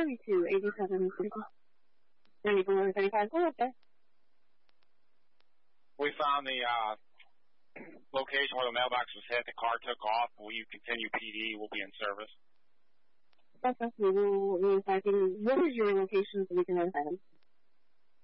3287 3435. Go ahead, sir. We found the location where the mailbox was hit. The car took off. Will you continue PD? We'll be in service. That's us. What is your location so we can notify them?